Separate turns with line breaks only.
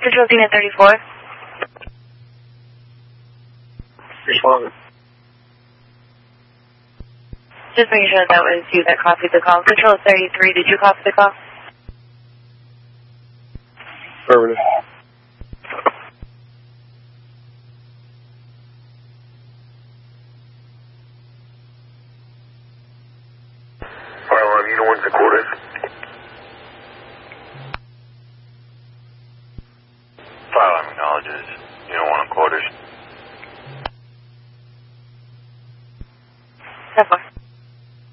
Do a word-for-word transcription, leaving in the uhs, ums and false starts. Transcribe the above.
Control Unit thirty-four.
Respond.
Just making sure that was you that copied the call. Control thirty-three, did you copy the call?
Affirmative.
Fire you know what the code is? Fire acknowledges. You know one quarters.